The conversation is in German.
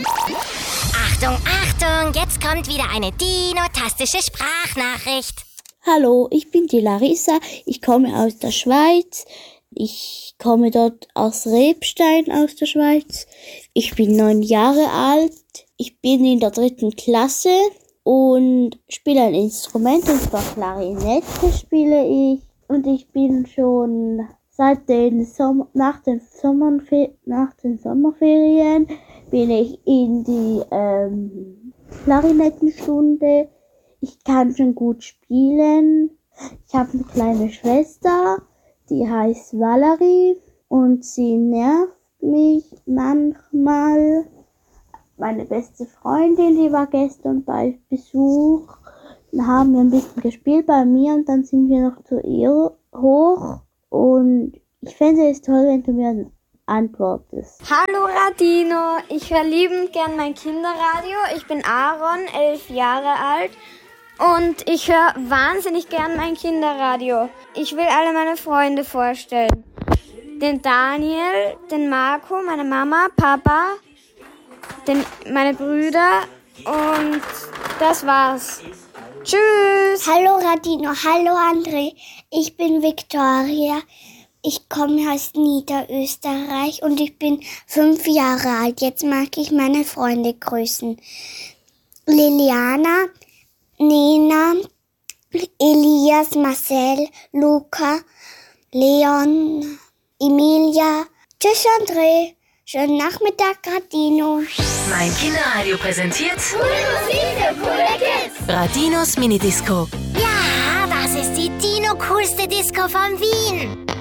Achtung, Achtung, jetzt kommt wieder eine dinotastische Sprachnachricht. Hallo, ich bin die Larissa, ich komme aus der Schweiz. Ich komme dort aus Rebstein aus der Schweiz. Ich bin 9 Jahre alt. Ich bin in der 3. Klasse und spiele ein Instrument, und zwar Klarinette spiele ich. Und ich bin schon nach den Sommerferien bin ich in die Klarinettenstunde. Ich kann schon gut spielen. Ich habe eine kleine Schwester, die heißt Valerie, und sie nervt mich manchmal. Meine beste Freundin, die war gestern bei Besuch. Dann haben wir ein bisschen gespielt bei mir und dann sind wir noch zu ihr hoch. Und ich fände es toll, wenn du mir antwortest. Hallo Radino, ich höre liebend gern mein Kinderradio. Ich bin Aaron, 11 Jahre alt. Und ich höre wahnsinnig gern mein Kinderradio. Ich will alle meine Freunde vorstellen. Den Daniel, den Marco, meine Mama, Papa, meine Brüder, und das war's. Tschüss! Hallo Radino, hallo André. Ich bin Viktoria. Ich komme aus Niederösterreich und ich bin 5 Jahre alt. Jetzt mag ich meine Freunde grüßen. Liliana, Nena, Elias, Marcel, Luca, Leon, Emilia. Tschüss André, schönen Nachmittag Radino. Mein Kinderradio präsentiert Coole Musik für coole Kids. Radinos Minidisco. Ja, das ist die Dino-coolste Disco von Wien.